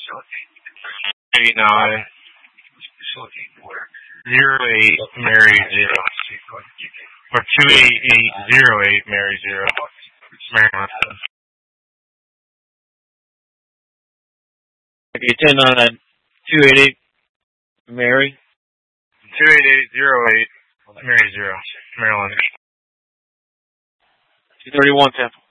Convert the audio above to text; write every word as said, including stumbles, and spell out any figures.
eight nine zero eight Mary zero or two eight eight zero eight Mary zero. Maryland. Okay, ten nine two eight eight Mary. Two eight eight zero eight Mary zero. Maryland. Two thirty one Temple.